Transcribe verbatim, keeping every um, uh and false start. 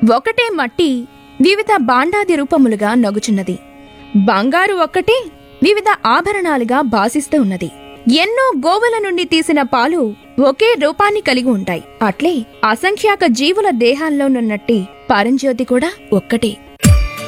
ఒకటే మట్టి వివిధ బాండాది రూపములుగా నగుచున్నది. బంగారు ఒక్కటే వివిధ ఆభరణాలుగా భాసిస్తూ ఉన్నది. ఎన్నో గోవుల నుండి తీసిన పాలు ఒకే రూపాన్ని కలిగి ఉంటాయి. అట్లే అసంఖ్యాక జీవుల దేహాల్లోనున్నట్టి పరంజ్యోతి కూడా ఒక్కటే.